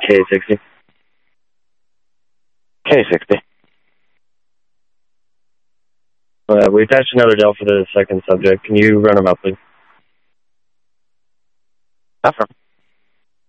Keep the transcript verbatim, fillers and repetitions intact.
K sixty. K sixty. Uh, we attached another Dell for the second subject. Can you run them out, please? Affirm.